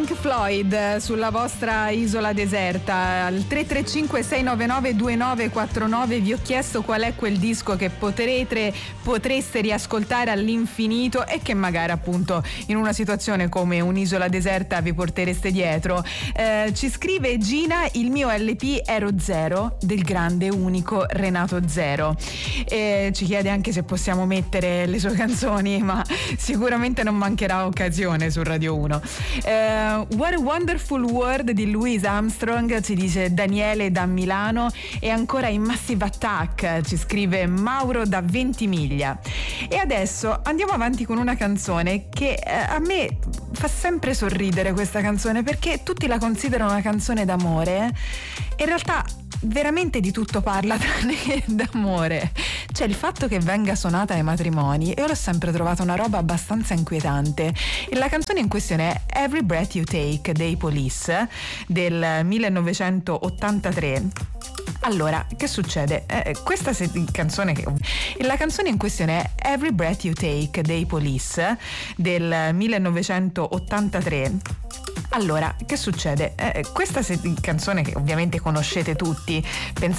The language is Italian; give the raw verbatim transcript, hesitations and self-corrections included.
Pink Floyd sulla vostra isola deserta. Al tre tre cinque sei nove nove due nove quattro nove vi ho chiesto qual è quel disco che potrete, potreste riascoltare all'infinito e che magari appunto in una situazione come un'isola deserta vi portereste dietro. Eh, ci scrive Gina: il mio L P Ero Zero del grande unico Renato Zero. Eh, ci chiede anche se possiamo mettere le sue canzoni, ma sicuramente non mancherà occasione su Radio uno. Uh, What a Wonderful World di Louis Armstrong, ci dice Daniele da Milano. E ancora in Massive Attack ci scrive Mauro da Ventimiglia. E adesso andiamo avanti con una canzone che uh, a me fa sempre sorridere, questa canzone, perché tutti la considerano una canzone d'amore. In realtà veramente di tutto parla tranne che d'amore. C'è il fatto che venga suonata ai matrimoni, e io l'ho sempre trovata una roba abbastanza inquietante. E la canzone in questione è Every Breath You Take dei Police del millenovecentottantatré. Allora, che succede? Eh, questa se- canzone che... La canzone in questione è Every Breath You Take dei Police del millenovecentottantatré. Allora, che succede? Eh, questa se- canzone che ovviamente conoscete tutti, pensate